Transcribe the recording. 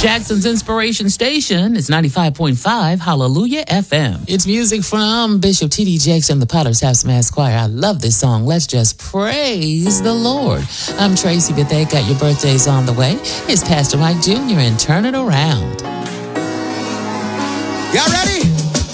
Jackson's Inspiration Station is 95.5 Hallelujah FM. It's music from Bishop T.D. Jakes and the Potter's House Mass Choir. I love this song. Let's just praise the Lord. I'm Tracy, but they got your birthdays on the way. It's Pastor Mike Jr. and Turn It Around. Y'all ready?